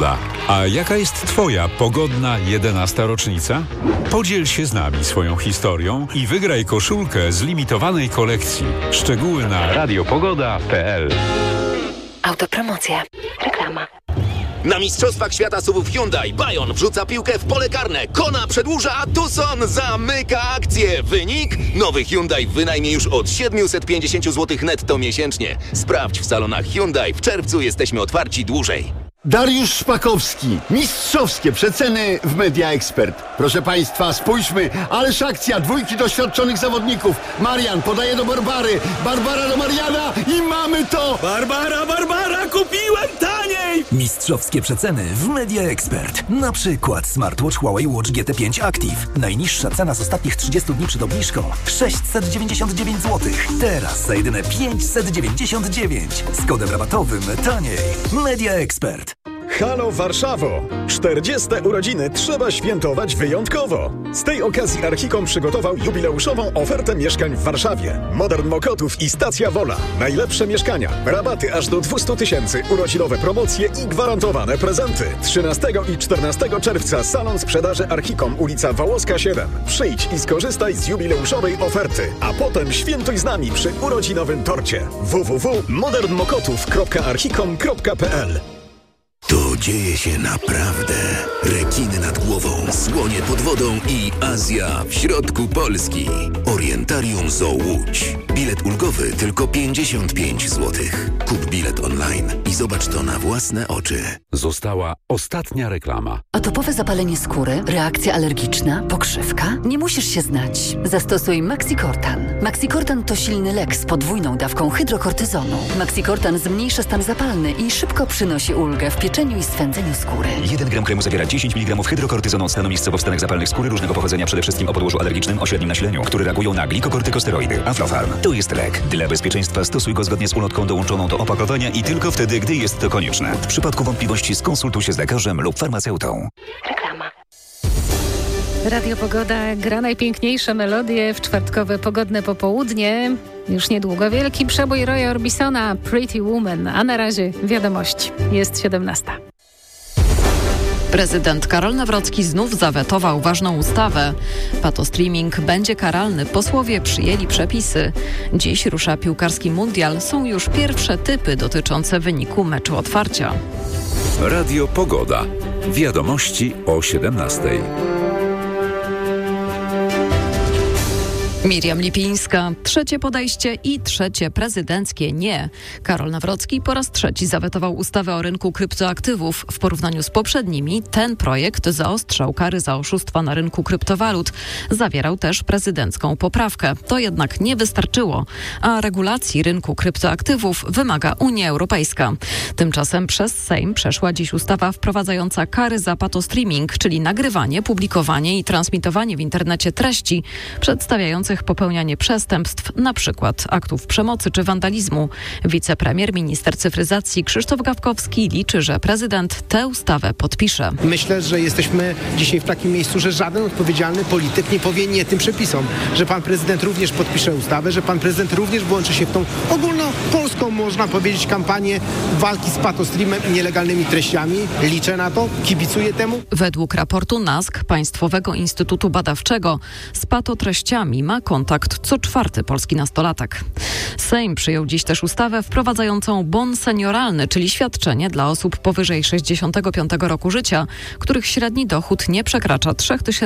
Pogoda. A jaka jest Twoja pogodna 11. rocznica? Podziel się z nami swoją historią i wygraj koszulkę z limitowanej kolekcji. Szczegóły na radiopogoda.pl. Autopromocja. Reklama. Na Mistrzostwach Świata SUV-ów Hyundai Bayon wrzuca piłkę w pole karne. Kona przedłuża, a Tucson zamyka akcję. Wynik? Nowy Hyundai w wynajmie już od 750 zł netto miesięcznie. Sprawdź w salonach Hyundai. W czerwcu jesteśmy otwarci dłużej. Dariusz Szpakowski. Mistrzowskie przeceny w Media Expert. Proszę Państwa, spójrzmy. Ależ akcja. Dwójki doświadczonych zawodników. Marian podaje do Barbary. Barbara do Mariana i mamy to! Barbara, kupiłem taniej! Mistrzowskie przeceny w Media Expert. Na przykład smartwatch Huawei Watch GT5 Active. Najniższa cena z ostatnich 30 dni przed obniżką 699 zł. Teraz za jedyne 599. Z kodem rabatowym taniej. Media Expert. Halo Warszawo! 40. urodziny trzeba świętować wyjątkowo. Z tej okazji Archicom przygotował jubileuszową ofertę mieszkań w Warszawie. Modern Mokotów i Stacja Wola. Najlepsze mieszkania, rabaty aż do 200 000, urodzinowe promocje i gwarantowane prezenty. 13 i 14 czerwca salon sprzedaży Archicom, ulica Wałowska 7. Przyjdź i skorzystaj z jubileuszowej oferty, a potem świętuj z nami przy urodzinowym torcie. www.modernmokotów.archicom.pl. Tu dzieje się naprawdę. Rekiny nad głową, słonie pod wodą i Azja w środku Polski. Orientarium Zoo Łódź. Bilet ulgowy tylko 55 zł. Kup bilet online i zobacz to na własne oczy. Została ostatnia reklama. Atopowe zapalenie skóry, reakcja alergiczna, pokrzywka? Nie musisz się znać. Zastosuj Maxicortan. Maxicortan to silny lek z podwójną dawką hydrokortyzonu. Maxicortan zmniejsza stan zapalny i szybko przynosi ulgę w pieczeniu i swędzeniu skóry. 1 gram kremu zawiera 10 mg hydrokortyzonu od stanu miejscowo w stanach zapalnych skóry różnego pochodzenia, przede wszystkim o podłożu alergicznym o średnim nasileniu, które reagują na glikokortykosteroidy. Aflofarm. To jest lek. Dla bezpieczeństwa stosuj go zgodnie z ulotką dołączoną do opakowania i tylko wtedy, gdy jest to konieczne. W przypadku wątpliwości skonsultuj się z lekarzem lub farmaceutą. Reklama. Radio Pogoda gra najpiękniejsze melodie w czwartkowe pogodne popołudnie. Już niedługo wielki przebój Roya Orbisona, Pretty Woman, a na razie wiadomości. Jest 17. Prezydent Karol Nawrocki znów zawetował ważną ustawę. Patostreaming będzie karalny. Posłowie przyjęli przepisy. Dziś rusza piłkarski mundial. Są już pierwsze typy dotyczące wyniku meczu otwarcia. Radio Pogoda. Wiadomości o 17. Miriam Lipińska. Trzecie podejście i trzecie prezydenckie nie. Karol Nawrocki po raz trzeci zawetował ustawę o rynku kryptoaktywów. W porównaniu z poprzednimi ten projekt zaostrzał kary za oszustwa na rynku kryptowalut. Zawierał też prezydencką poprawkę. To jednak nie wystarczyło, a regulacji rynku kryptoaktywów wymaga Unia Europejska. Tymczasem przez Sejm przeszła dziś ustawa wprowadzająca kary za patostreaming, czyli nagrywanie, publikowanie i transmitowanie w internecie treści przedstawiających popełnianie przestępstw, na przykład aktów przemocy czy wandalizmu. Wicepremier, minister cyfryzacji Krzysztof Gawkowski liczy, że prezydent tę ustawę podpisze. Myślę, że jesteśmy dzisiaj w takim miejscu, że żaden odpowiedzialny polityk nie powie nie tym przepisom. Że pan prezydent również podpisze ustawę, że pan prezydent również włączy się w tą ogólnopolską, można powiedzieć, kampanię walki z patostreamem i nielegalnymi treściami. Liczę na to, kibicuję temu. Według raportu NASK, Państwowego Instytutu Badawczego, z patotreściami ma kontakt co czwarty polski nastolatek. Sejm przyjął dziś też ustawę wprowadzającą bon senioralny, czyli świadczenie dla osób powyżej 65 roku życia, których średni dochód nie przekracza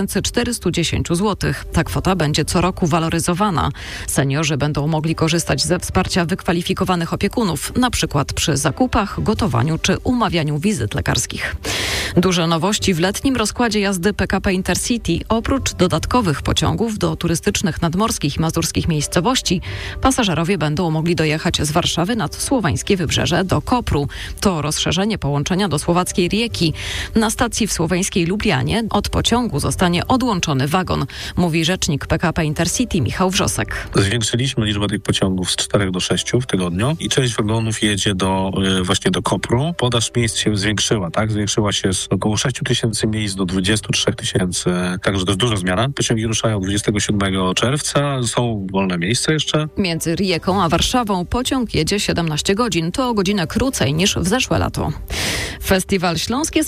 3410 zł. Ta kwota będzie co roku waloryzowana. Seniorzy będą mogli korzystać ze wsparcia wykwalifikowanych opiekunów, na przykład przy zakupach, gotowaniu czy umawianiu wizyt lekarskich. Duże nowości w letnim rozkładzie jazdy PKP Intercity. Oprócz dodatkowych pociągów do turystycznych nadmorskich i mazurskich miejscowości, pasażerowie będą mogli dojechać z Warszawy nad słoweńskie wybrzeże do Kopru. To rozszerzenie połączenia do słowackiej Rijeki. Na stacji w słoweńskiej Lublianie od pociągu zostanie odłączony wagon, mówi rzecznik PKP Intercity Michał Wrzosek. Zwiększyliśmy liczbę tych pociągów z 4 do 6 w tygodniu i część wagonów jedzie właśnie do Kopru. Podaż miejsc się zwiększyła, tak? Zwiększyła się z około 6 000 miejsc do 23 000, także to jest duża zmiana. Pociągi ruszają 27 czerwca, są wolne miejsca jeszcze. Między Rijeką a Warszawą pociąg jedzie 17 godzin, to o godzinę krócej niż w zeszłe lato. Festiwal Śląskie